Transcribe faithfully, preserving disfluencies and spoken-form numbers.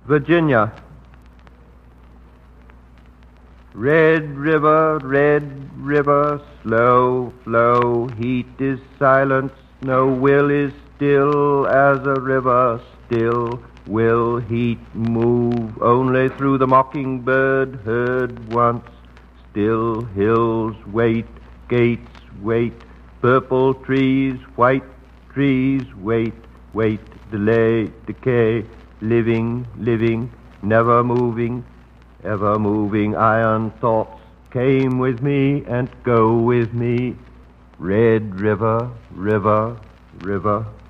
Virginia. Red river, red river, slow flow, heat is silence, no will is still as a river, still will heat move only through the mockingbird heard once. Still hills wait, gates wait, purple trees, white trees wait, wait, delay, decay, living, living, never moving, ever moving iron thoughts came with me and go with me. Red river, river, river.